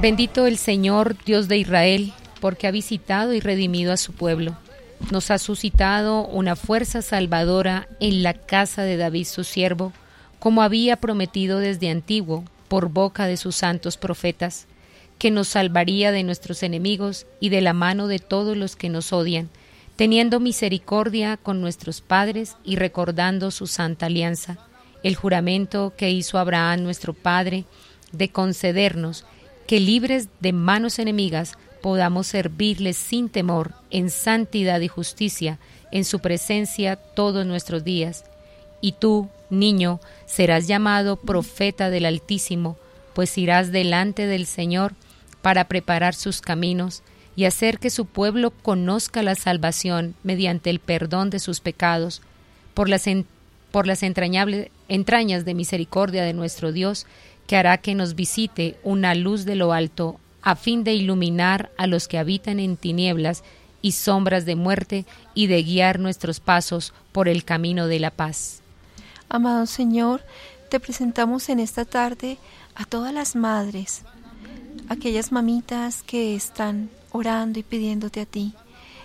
Bendito el Señor, Dios de Israel, porque ha visitado y redimido a su pueblo. Nos ha suscitado una fuerza salvadora en la casa de David su siervo, como había prometido desde antiguo, por boca de sus santos profetas, que nos salvaría de nuestros enemigos y de la mano de todos los que nos odian, teniendo misericordia con nuestros padres y recordando su santa alianza, el juramento que hizo Abraham nuestro padre, de concedernos que libres de manos enemigas podamos servirles sin temor, en santidad y justicia, en su presencia todos nuestros días. Y tú, niño, serás llamado profeta del Altísimo, pues irás delante del Señor para preparar sus caminos y hacer que su pueblo conozca la salvación mediante el perdón de sus pecados, por las entrañas de misericordia de nuestro Dios, que hará que nos visite una luz de lo alto, a fin de iluminar a los que habitan en tinieblas y sombras de muerte, y de guiar nuestros pasos por el camino de la paz. Amado Señor, te presentamos en esta tarde a todas las madres, aquellas mamitas que están orando y pidiéndote a ti,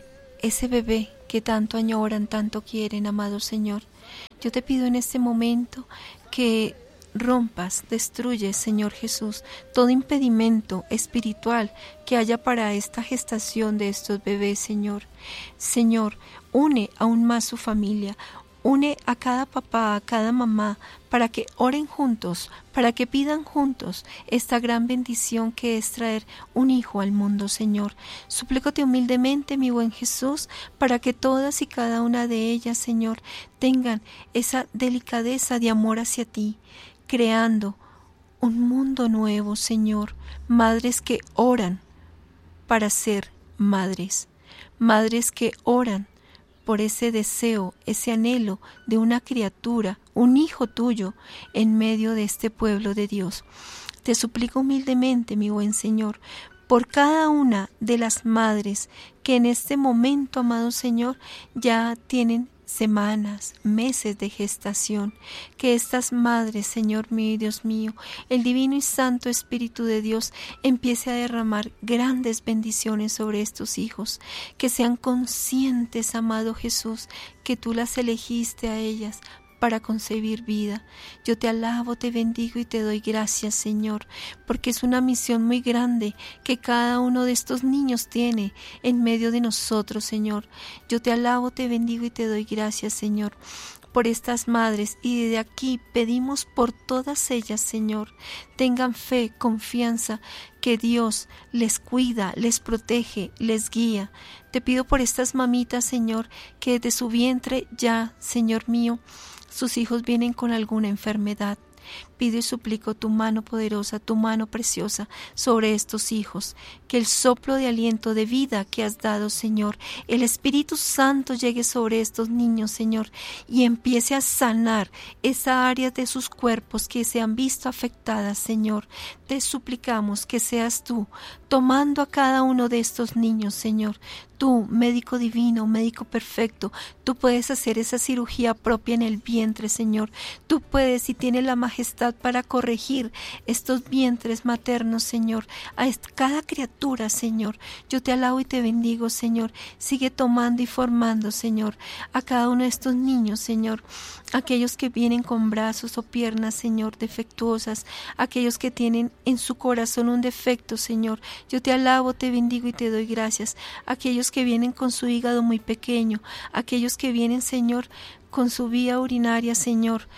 ese bebé que tanto añoran, tanto quieren, amado Señor. Yo te pido en este momento que rompas, destruyes, Señor Jesús, todo impedimento espiritual que haya para esta gestación de estos bebés, Señor. Señor, une aún más su familia, une a cada papá, a cada mamá, para que oren juntos, para que pidan juntos esta gran bendición que es traer un hijo al mundo, Señor. Suplícote humildemente, mi buen Jesús, para que todas y cada una de ellas, Señor, tengan esa delicadeza de amor hacia ti, creando un mundo nuevo, Señor. Madres que oran para ser madres, madres que oran por ese deseo, ese anhelo de una criatura, un hijo tuyo, en medio de este pueblo de Dios. Te suplico humildemente, mi buen Señor, por cada una de las madres que en este momento, amado Señor, ya tienen semanas, meses de gestación, que estas madres, Señor mío y Dios mío, el divino y santo Espíritu de Dios empiece a derramar grandes bendiciones sobre estos hijos, que sean conscientes, amado Jesús, que tú las elegiste a ellas para concebir vida. Yo te alabo, te bendigo y te doy gracias, Señor, porque es una misión muy grande que cada uno de estos niños tiene en medio de nosotros, Señor. Yo te alabo, te bendigo y te doy gracias, Señor, por estas madres, y desde aquí pedimos por todas ellas, Señor. Tengan fe, confianza, que Dios les cuida, les protege, les guía. Te pido por estas mamitas, Señor, que desde su vientre ya, Señor mío, sus hijos vienen con alguna enfermedad. Pido y suplico tu mano poderosa, tu mano preciosa sobre estos hijos, que el soplo de aliento de vida que has dado, Señor, el Espíritu Santo llegue sobre estos niños, Señor, y empiece a sanar esa área de sus cuerpos que se han visto afectadas, Señor. Te suplicamos que seas tú tomando a cada uno de estos niños, Señor. Tú, médico divino, médico perfecto, tú puedes hacer esa cirugía propia en el vientre, Señor. Tú puedes y tienes la majestad para corregir estos vientres maternos, Señor, a cada criatura, Señor. Yo te alabo y te bendigo, Señor. Sigue tomando y formando, Señor, a cada uno de estos niños, Señor. Aquellos que vienen con brazos o piernas, Señor, defectuosas, aquellos que tienen en su corazón un defecto, Señor. Yo te alabo, te bendigo y te doy gracias. Aquellos que vienen con su hígado muy pequeño, aquellos que vienen, Señor, con su vía urinaria, Señor,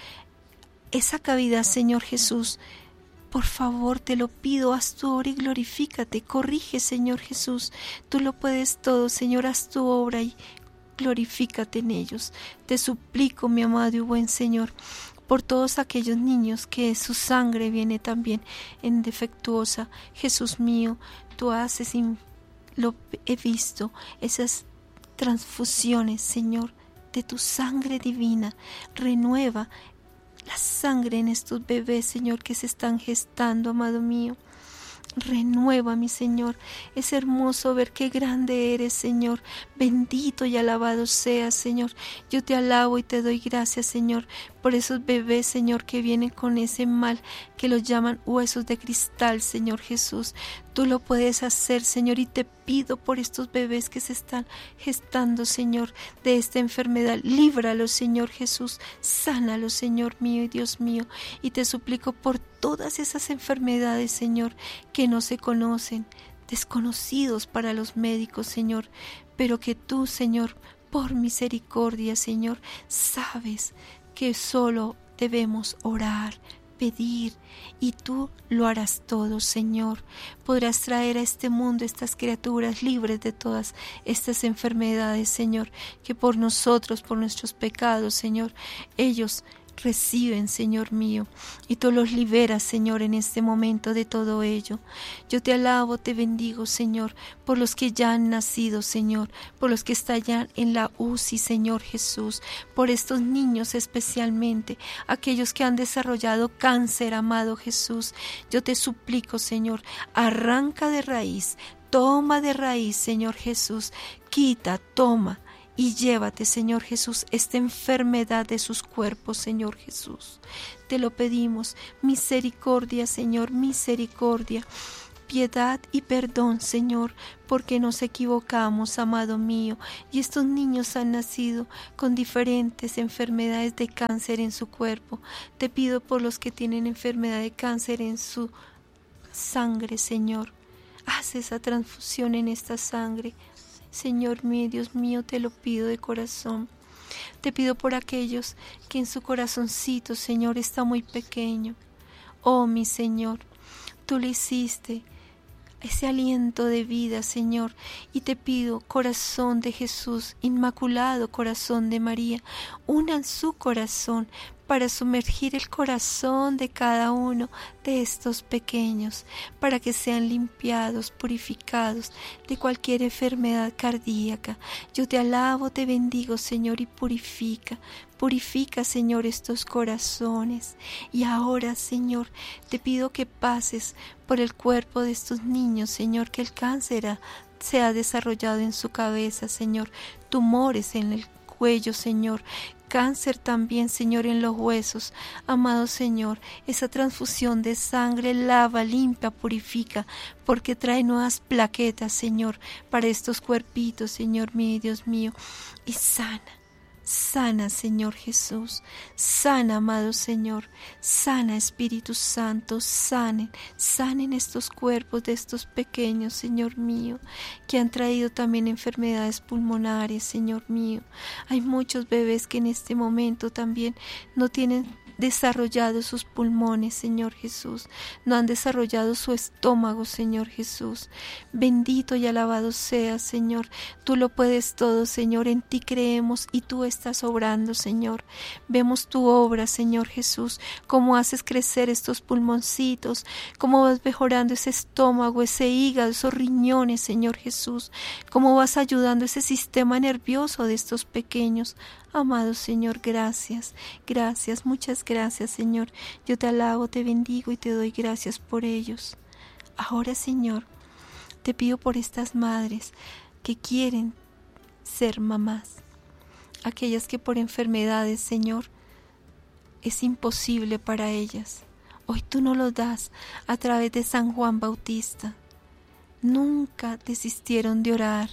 esa cavidad, Señor Jesús, por favor, te lo pido, haz tu obra y glorifícate, corrige, Señor Jesús, tú lo puedes todo, Señor, haz tu obra y glorifícate en ellos. Te suplico, mi amado y buen Señor, por todos aquellos niños que su sangre viene también en defectuosa. Jesús mío, tú haces, lo he visto, esas transfusiones, Señor, de tu sangre divina. Renueva la sangre en estos bebés, Señor, que se están gestando, amado mío. Renueva, mi Señor. Es hermoso ver qué grande eres, Señor. Bendito y alabado seas, Señor. Yo te alabo y te doy gracias, Señor, por esos bebés, Señor, que vienen con ese mal que los llaman huesos de cristal, Señor Jesús. Tú lo puedes hacer, Señor, y te pido por estos bebés que se están gestando, Señor, de esta enfermedad. Líbralos, Señor Jesús, sánalos, Señor mío y Dios mío, y te suplico por todas esas enfermedades, Señor, que no se conocen, desconocidos para los médicos, Señor, pero que tú, Señor, por misericordia, Señor, sabes que solo debemos orar, pedir, y tú lo harás todo, Señor. Podrás traer a este mundo estas criaturas libres de todas estas enfermedades, Señor, que por nosotros, por nuestros pecados, Señor, ellos reciben, Señor mío, y tú los liberas, Señor, en este momento de todo ello. Yo te alabo, te bendigo, Señor, por los que ya han nacido, Señor, por los que están ya en la UCI, Señor Jesús, por estos niños especialmente, aquellos que han desarrollado cáncer, amado Jesús. Yo te suplico, Señor, arranca de raíz, toma de raíz, Señor Jesús, quita, toma, y llévate, Señor Jesús, esta enfermedad de sus cuerpos, Señor Jesús. Te lo pedimos. Misericordia, Señor, misericordia. Piedad y perdón, Señor, porque nos equivocamos, amado mío. Y estos niños han nacido con diferentes enfermedades de cáncer en su cuerpo. Te pido por los que tienen enfermedad de cáncer en su sangre, Señor. Haz esa transfusión en esta sangre. Señor mío, Dios mío, te lo pido de corazón. Te pido por aquellos que en su corazoncito, Señor, está muy pequeño. Oh, mi Señor, tú le hiciste ese aliento de vida, Señor, y te pido, corazón de Jesús, inmaculado corazón de María, unan su corazón para sumergir el corazón de cada uno de estos pequeños, para que sean limpiados, purificados de cualquier enfermedad cardíaca. Yo te alabo, te bendigo, Señor, y purifica, Señor, estos corazones. Y ahora, Señor, te pido que pases por el cuerpo de estos niños, Señor, que el cáncer se ha desarrollado en su cabeza, Señor, tumores en el cuello, Señor, cáncer también, Señor, en los huesos. Amado Señor, esa transfusión de sangre lava, limpia, purifica, porque trae nuevas plaquetas, Señor, para estos cuerpitos, Señor mío y Dios mío, y sana. Sana, Señor Jesús, sana, amado Señor, sana, Espíritu Santo, sanen estos cuerpos de estos pequeños, Señor mío, que han traído también enfermedades pulmonares, Señor mío. Hay muchos bebés que en este momento también no tienen desarrollado sus pulmones, Señor Jesús, no han desarrollado su estómago, Señor Jesús. Bendito y alabado seas, Señor, tú lo puedes todo, Señor, en ti creemos y tú estás obrando, Señor. Vemos tu obra, Señor Jesús, cómo haces crecer estos pulmoncitos, cómo vas mejorando ese estómago, ese hígado, esos riñones, Señor Jesús, cómo vas ayudando ese sistema nervioso de estos pequeños. Amado Señor, gracias, muchas gracias, Señor. Yo te alabo, te bendigo y te doy gracias por ellos. Ahora, Señor, te pido por estas madres que quieren ser mamás, aquellas que por enfermedades, Señor, es imposible para ellas. Hoy tú nos lo das a través de San Juan Bautista. Nunca desistieron de orar,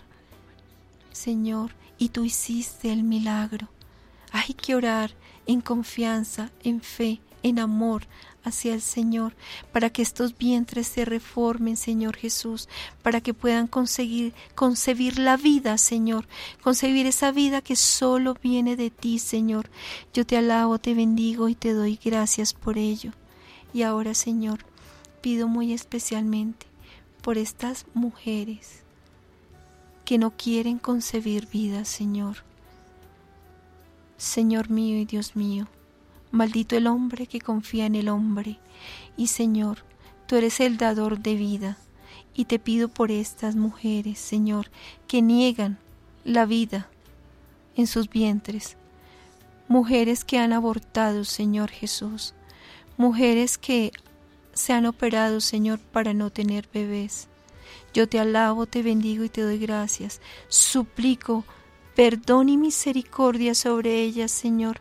Señor, y tú hiciste el milagro. Hay que orar en confianza, en fe, en amor hacia el Señor, para que estos vientres se reformen, Señor Jesús, para que puedan concebir la vida, Señor, concebir esa vida que solo viene de ti, Señor. Yo te alabo, te bendigo y te doy gracias por ello. Y ahora, Señor, pido muy especialmente por estas mujeres que no quieren concebir vida, Señor. Señor mío y Dios mío, maldito el hombre que confía en el hombre. Y Señor, tú eres el dador de vida. Y te pido por estas mujeres, Señor, que niegan la vida en sus vientres. Mujeres que han abortado, Señor Jesús. Mujeres que se han operado, Señor, para no tener bebés. Yo te alabo, te bendigo y te doy gracias. Suplico perdón y misericordia sobre ellas, Señor,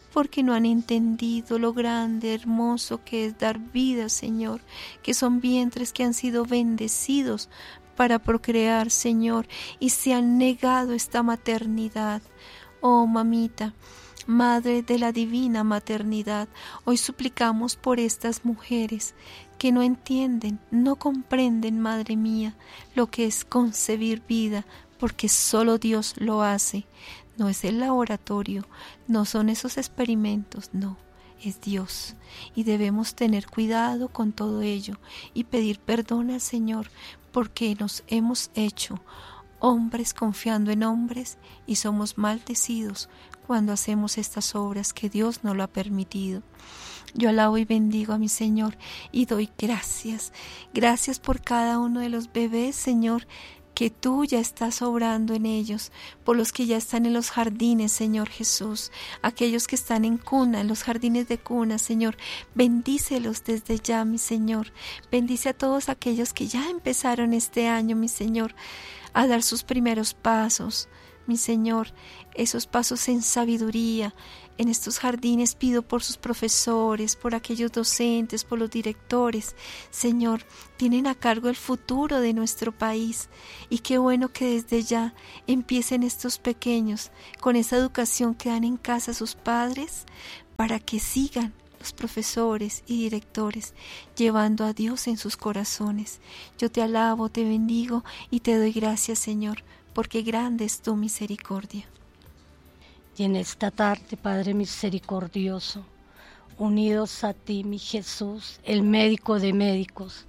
porque no han entendido lo grande, hermoso que es dar vida, Señor, que son vientres que han sido bendecidos para procrear, Señor, y se han negado esta maternidad. Oh, mamita, Madre de la divina maternidad, hoy suplicamos por estas mujeres que no entienden, no comprenden, Madre mía, lo que es concebir vida, porque solo Dios lo hace. No es el laboratorio, no son esos experimentos, no, es Dios. Y debemos tener cuidado con todo ello y pedir perdón al Señor, porque nos hemos hecho hombres confiando en hombres y somos maldecidos cuando hacemos estas obras que Dios no lo ha permitido. Yo alabo y bendigo a mi Señor y doy gracias. Gracias por cada uno de los bebés, Señor, que tú ya estás obrando en ellos, por los que ya están en los jardines, Señor Jesús, aquellos que están en cuna, en los jardines de cuna, Señor, bendícelos desde ya, mi Señor. Bendice a todos aquellos que ya empezaron este año, mi Señor, a dar sus primeros pasos, mi Señor, esos pasos en sabiduría. En estos jardines pido por sus profesores, por aquellos docentes, por los directores. Señor, tienen a cargo el futuro de nuestro país. Y qué bueno que desde ya empiecen estos pequeños con esa educación que dan en casa sus padres, para que sigan los profesores y directores llevando a Dios en sus corazones. Yo te alabo, te bendigo y te doy gracias, Señor, porque grande es tu misericordia. Y en esta tarde, Padre misericordioso, unidos a ti, mi Jesús, el médico de médicos,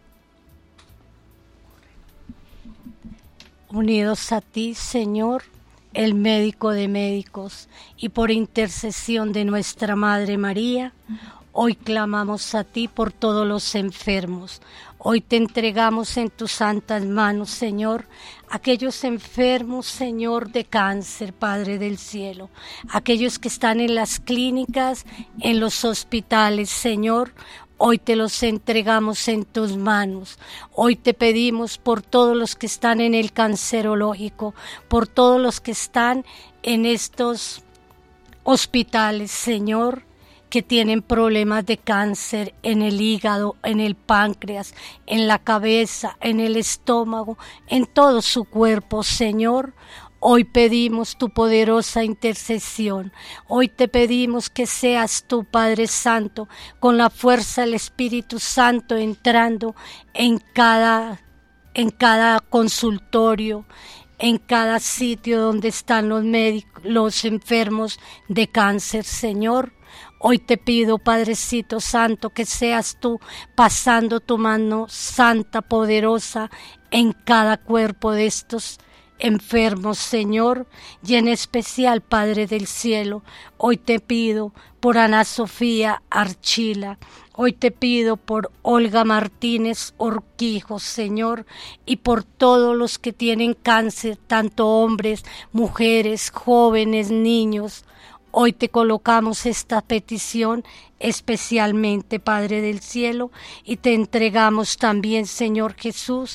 unidos a ti, Señor, el médico de médicos, y por intercesión de nuestra Madre María, hoy clamamos a ti por todos los enfermos. Hoy te entregamos en tus santas manos, Señor, aquellos enfermos, Señor, de cáncer, Padre del cielo, aquellos que están en las clínicas, en los hospitales, Señor. Hoy te los entregamos en tus manos. Hoy te pedimos por todos los que están en el cancerológico, por todos los que están en estos hospitales, Señor, que tienen problemas de cáncer en el hígado, en el páncreas, en la cabeza, en el estómago, en todo su cuerpo, Señor. Hoy pedimos tu poderosa intercesión. Hoy te pedimos que seas tú, Padre Santo, con la fuerza del Espíritu Santo entrando en cada consultorio, en cada sitio donde están los médicos, los enfermos de cáncer, Señor. Hoy te pido, Padrecito Santo, que seas tú pasando tu mano santa, poderosa, en cada cuerpo de estos enfermos, Señor, y en especial, Padre del cielo, hoy te pido por Ana Sofía Archila, hoy te pido por Olga Martínez Orquijo, Señor, y por todos los que tienen cáncer, tanto hombres, mujeres, jóvenes, niños. Hoy te colocamos esta petición especialmente, Padre del cielo, y te entregamos también, Señor Jesús,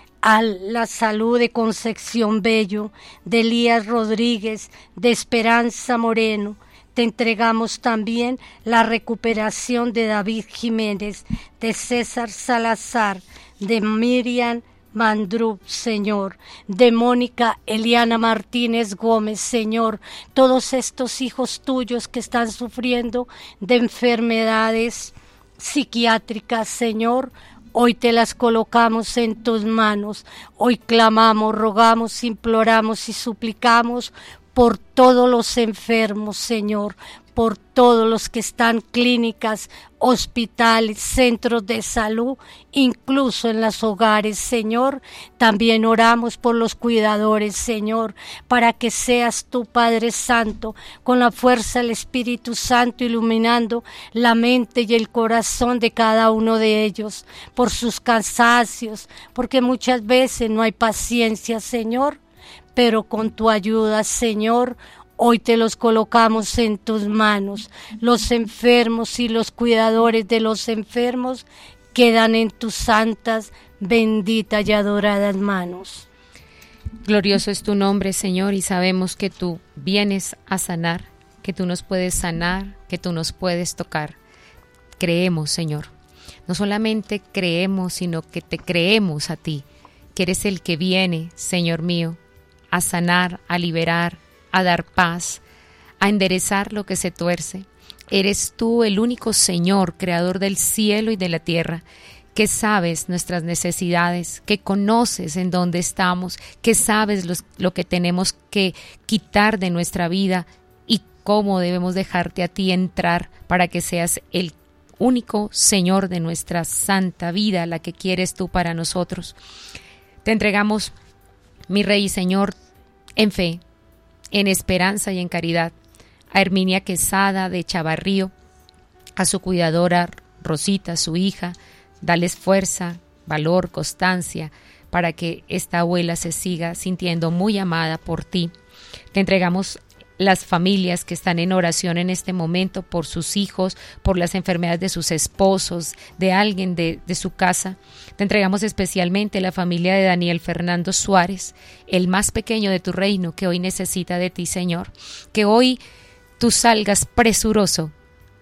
a la salud de Concepción Bello, de Elías Rodríguez, de Esperanza Moreno. Te entregamos también la recuperación de David Jiménez, de César Salazar, de Miriam Mandrup, Señor, de Mónica Eliana Martínez Gómez, Señor, todos estos hijos tuyos que están sufriendo de enfermedades psiquiátricas, Señor, hoy te las colocamos en tus manos. Hoy clamamos, rogamos, imploramos y suplicamos por todos los enfermos, Señor, por todos los que están clínicas, hospitales, centros de salud, incluso en los hogares, Señor. También oramos por los cuidadores, Señor, para que seas tú, Padre Santo, con la fuerza del Espíritu Santo, iluminando la mente y el corazón de cada uno de ellos, por sus cansacios, porque muchas veces no hay paciencia, Señor, pero con tu ayuda, Señor, hoy te los colocamos en tus manos. Los enfermos y los cuidadores de los enfermos quedan en tus santas, benditas y adoradas manos. Glorioso es tu nombre, Señor, y sabemos que tú vienes a sanar, que tú nos puedes sanar, que tú nos puedes tocar. Creemos, Señor. No solamente creemos, sino que te creemos a ti, que eres el que viene, Señor mío, a sanar, a liberar, a dar paz, a enderezar lo que se tuerce. Eres tú el único Señor, creador del cielo y de la tierra, que sabes nuestras necesidades, que conoces en dónde estamos, que sabes lo que tenemos que quitar de nuestra vida y cómo debemos dejarte a ti entrar para que seas el único Señor de nuestra santa vida, la que quieres tú para nosotros. Te entregamos, mi Rey y Señor, en fe, en esperanza y en caridad, a Herminia Quesada de Chavarrío, a su cuidadora Rosita, su hija. Dales fuerza, valor, constancia, para que esta abuela se siga sintiendo muy amada por ti. Te entregamos las familias que están en oración en este momento por sus hijos, por las enfermedades de sus esposos, de alguien de su casa. Te entregamos especialmente la familia de Daniel Fernando Suárez, el más pequeño de tu reino, que hoy necesita de ti, Señor. Que hoy tú salgas presuroso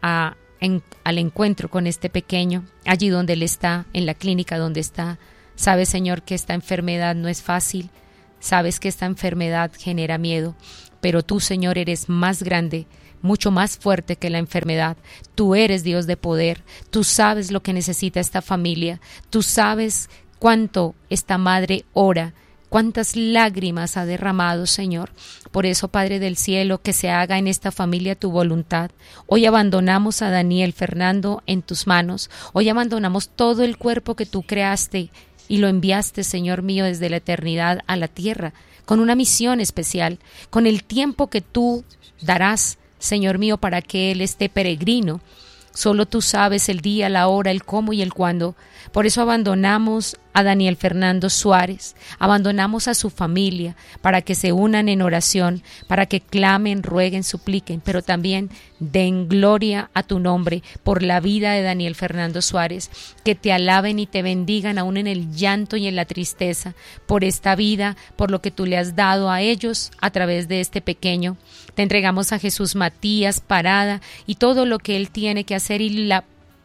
al encuentro con este pequeño, allí donde él está, en la clínica donde está. Sabes, Señor, que esta enfermedad no es fácil, sabes que esta enfermedad genera miedo, pero tú, Señor, eres más grande, mucho más fuerte que la enfermedad. Tú eres Dios de poder, tú sabes lo que necesita esta familia, tú sabes cuánto esta madre ora, cuántas lágrimas ha derramado, Señor. Por eso, Padre del cielo, que se haga en esta familia tu voluntad. Hoy abandonamos a Daniel Fernando en tus manos. Hoy abandonamos todo el cuerpo que tú creaste y lo enviaste, Señor mío, desde la eternidad a la tierra, con una misión especial, con el tiempo que tú darás, Señor mío, para que él esté peregrino. Solo tú sabes el día, la hora, el cómo y el cuándo. Por eso abandonamos a Daniel Fernando Suárez, abandonamos a su familia para que se unan en oración, para que clamen, rueguen, supliquen, pero también den gloria a tu nombre por la vida de Daniel Fernando Suárez, que te alaben y te bendigan aún en el llanto y en la tristeza, por esta vida, por lo que tú le has dado a ellos a través de este pequeño. Te entregamos a Jesús Matías Parada y todo lo que él tiene que hacer y la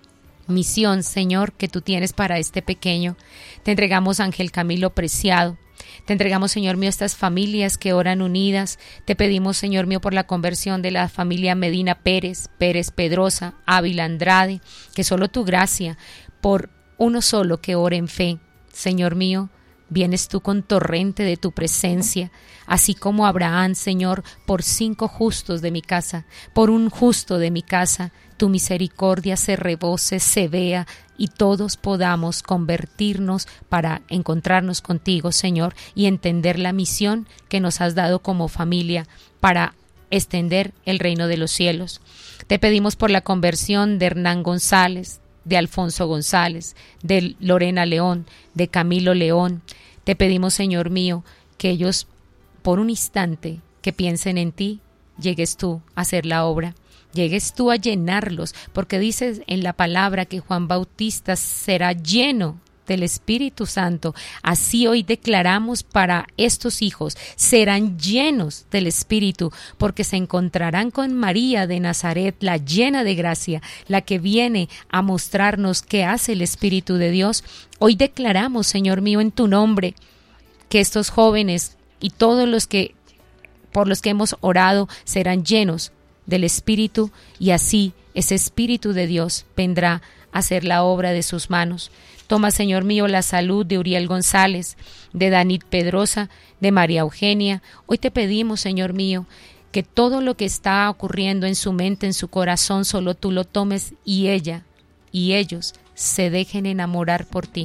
misión, Señor, que tú tienes para este pequeño. Te entregamos a Ángel Camilo Preciado. Te entregamos, Señor mío, estas familias que oran unidas. Te pedimos, Señor mío, por la conversión de la familia Medina Pérez, Pérez Pedrosa, Ávila Andrade, que solo tu gracia, por uno solo que ore en fe. Señor mío, vienes tú con torrente de tu presencia, así como Abraham, Señor, por 5 justos de mi casa, por un justo de mi casa, tu misericordia se rebose, se vea y todos podamos convertirnos para encontrarnos contigo, Señor, y entender la misión que nos has dado como familia para extender el reino de los cielos. Te pedimos por la conversión de Hernán González, de Alfonso González, de Lorena León, de Camilo León. Te pedimos, Señor mío, que ellos por un instante que piensen en ti, llegues tú a hacer la obra, llegues tú a llenarlos, porque dices en la palabra que Juan Bautista será lleno del Espíritu Santo. Así hoy declaramos para estos hijos, serán llenos del Espíritu, porque se encontrarán con María de Nazaret, la llena de gracia, la que viene a mostrarnos qué hace el Espíritu de Dios. Hoy declaramos, Señor mío, en tu nombre, que estos jóvenes y todos los que por los que hemos orado serán llenos del Espíritu, y así ese Espíritu de Dios vendrá a hacer la obra de sus manos. Toma, Señor mío, la salud de Uriel González, de Danit Pedrosa, de María Eugenia. Hoy te pedimos, Señor mío, que todo lo que está ocurriendo en su mente, en su corazón, solo tú lo tomes y ella y ellos se dejen enamorar por ti.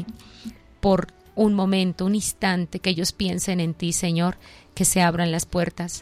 Por un momento, un instante que ellos piensen en ti, Señor, que se abran las puertas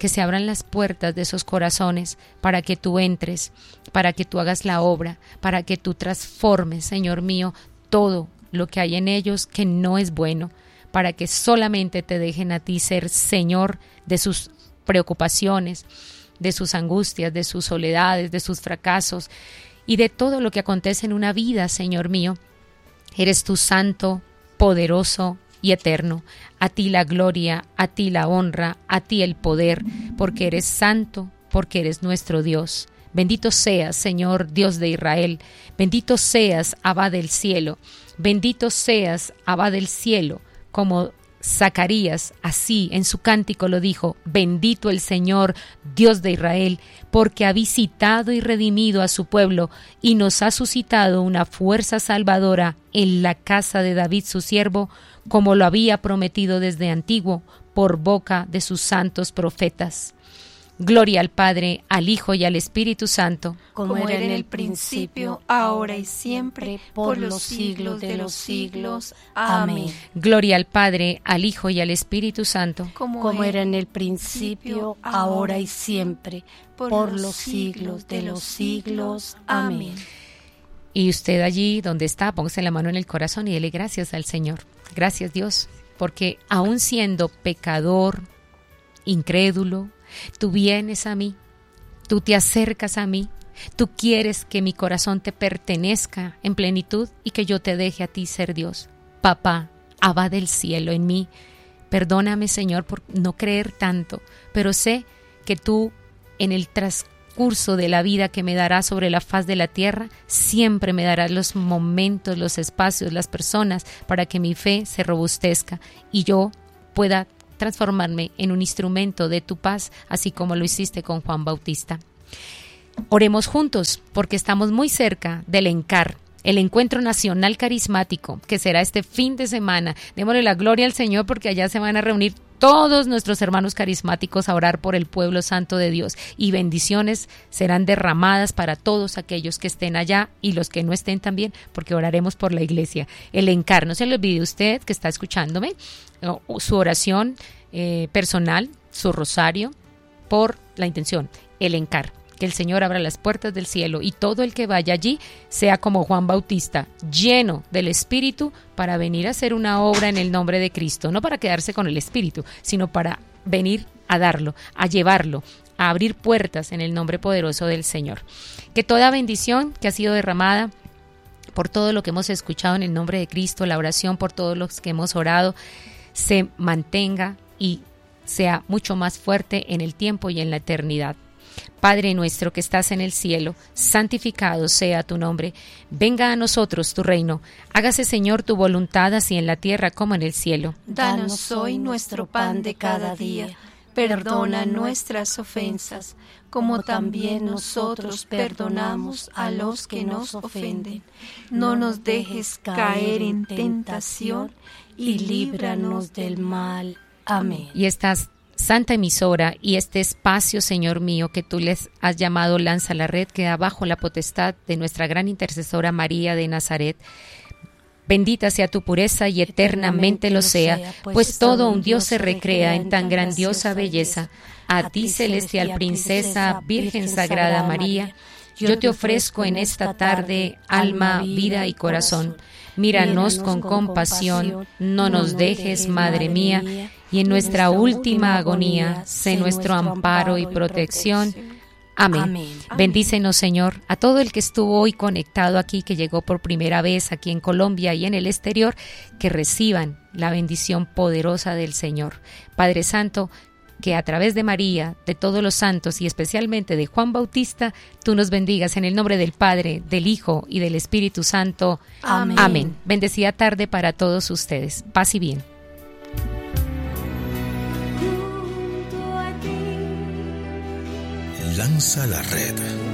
de esos corazones para que tú entres, para que tú hagas la obra, para que tú transformes, Señor mío, todo lo que hay en ellos que no es bueno, para que solamente te dejen a ti ser Señor de sus preocupaciones, de sus angustias, de sus soledades, de sus fracasos y de todo lo que acontece en una vida, Señor mío. Eres tú santo, poderoso y eterno. A ti la gloria, a ti la honra, a ti el poder, porque eres santo, porque eres nuestro Dios. Bendito seas, Señor, Dios de Israel. Bendito seas, Abba del cielo. Bendito seas, Abba del cielo. Como Zacarías, así en su cántico lo dijo: bendito el Señor, Dios de Israel, porque ha visitado y redimido a su pueblo y nos ha suscitado una fuerza salvadora en la casa de David su siervo, como lo había prometido desde antiguo por boca de sus santos profetas. Gloria al Padre, al Hijo y al Espíritu Santo, como era en el principio, ahora y siempre, por los siglos de los siglos. Amén. Gloria al Padre, al Hijo y al Espíritu Santo, como era en el principio, ahora y siempre, por los siglos de los siglos. Amén. Y usted allí donde está, póngase la mano en el corazón y dele gracias al Señor. Gracias, Dios, porque aún siendo pecador, incrédulo, tú vienes a mí, tú te acercas a mí, tú quieres que mi corazón te pertenezca en plenitud y que yo te deje a ti ser Dios. Papá, Abba del cielo en mí, perdóname, Señor, por no creer tanto, pero sé que tú en el transcurso de la vida que me darás sobre la faz de la tierra, siempre me darás los momentos, los espacios, las personas para que mi fe se robustezca y yo pueda transformarme en un instrumento de tu paz, así como lo hiciste con Juan Bautista. Oremos juntos, porque estamos muy cerca del ENCAR, el Encuentro Nacional Carismático, que será este fin de semana. Démosle la gloria al Señor, porque allá se van a reunir todos nuestros hermanos carismáticos a orar por el pueblo santo de Dios, y bendiciones serán derramadas para todos aquellos que estén allá y los que no estén también, porque oraremos por la iglesia. El ENCAR, no se le olvide usted que está escuchándome, su oración personal, su rosario, por la intención, el ENCAR. Que el Señor abra las puertas del cielo y todo el que vaya allí sea como Juan Bautista, lleno del Espíritu para venir a hacer una obra en el nombre de Cristo, no para quedarse con el Espíritu, sino para venir a darlo, a llevarlo, a abrir puertas en el nombre poderoso del Señor. Que toda bendición que ha sido derramada por todo lo que hemos escuchado en el nombre de Cristo, la oración por todos los que hemos orado, se mantenga y sea mucho más fuerte en el tiempo y en la eternidad. Padre nuestro que estás en el cielo, santificado sea tu nombre. Venga a nosotros tu reino. Hágase, Señor, tu voluntad, así en la tierra como en el cielo. Danos hoy nuestro pan de cada día. Perdona nuestras ofensas, como también nosotros perdonamos a los que nos ofenden. No nos dejes caer en tentación y líbranos del mal. Amén. Y estas santa emisora y este espacio, Señor mío, que tú les has llamado Lanza la Red, queda bajo la potestad de nuestra gran intercesora María de Nazaret. Bendita sea tu pureza y eternamente lo sea, pues todo un Dios se recrea en tan grandiosa belleza. A ti, celestial princesa, Virgen Sagrada María, yo te ofrezco en esta tarde alma, vida y corazón. Míranos con compasión, no nos dejes, Madre mía, y en nuestra última agonía, sé nuestro amparo y protección. Amén. Bendícenos, Señor, a todo el que estuvo hoy conectado aquí, que llegó por primera vez aquí en Colombia y en el exterior, que reciban la bendición poderosa del Señor. Padre Santo, que a través de María, de todos los santos y especialmente de Juan Bautista, tú nos bendigas en el nombre del Padre, del Hijo y del Espíritu Santo. Amén. Amén. Bendecida tarde para todos ustedes. Paz y bien. Lanza la Red.